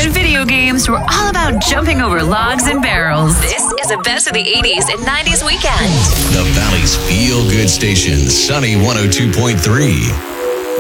and video games were all about jumping over logs and barrels. This is the best of the 80s and 90s weekend. The Valley's feel-good station, Sunny 102.3.